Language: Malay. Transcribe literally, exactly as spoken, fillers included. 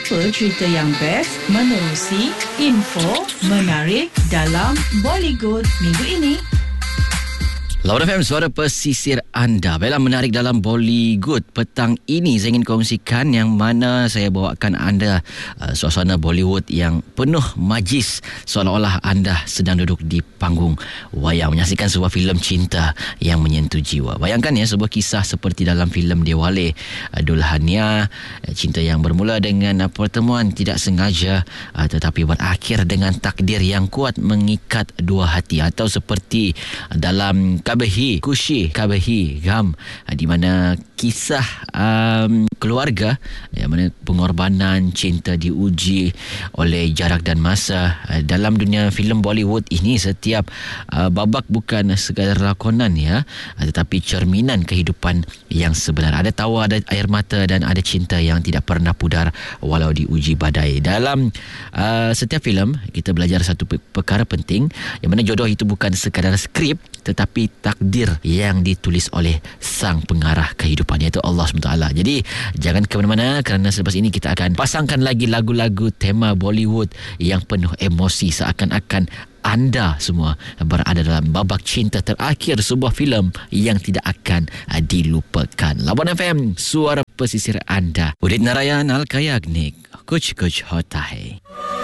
Apa cerita yang best menerusi info menarik dalam Bollywood minggu ini? Lawan F M, suara pesisir anda. Baiklah, menarik dalam Bollywood petang ini saya ingin kongsikan yang mana saya bawakan anda uh, suasana Bollywood yang penuh majis, seolah-olah anda sedang duduk di panggung wayang menyaksikan sebuah filem cinta yang menyentuh jiwa. Bayangkan ya, sebuah kisah seperti dalam filem Diwali, uh, Dulhania, uh, cinta yang bermula dengan uh, pertemuan tidak sengaja uh, tetapi berakhir dengan takdir yang kuat mengikat dua hati, atau seperti uh, dalam Kabehi, Kushi, Kabehi, Gam, di mana kisah um, keluarga yang mana pengorbanan cinta diuji oleh jarak dan masa. Dalam dunia filem Bollywood ini, setiap uh, babak bukan sekadar lakonan ya, tetapi cerminan kehidupan yang sebenar. Ada tawa, ada air mata dan ada cinta yang tidak pernah pudar walau diuji badai. Dalam uh, setiap filem kita belajar satu perkara penting, yang mana jodoh itu bukan sekadar skrip tetapi takdir yang ditulis oleh sang pengarah kehidupan, iaitu Allah subhanahu wa taala. Jadi jangan ke mana-mana, kerana selepas ini kita akan pasangkan lagi lagu-lagu tema Bollywood yang penuh emosi, seakan-akan anda semua berada dalam babak cinta terakhir sebuah filem yang tidak akan dilupakan. Lawan F M, suara pesisir anda. Udit Narayan, Alkayagnik, Kuch Kuch Hota Hai.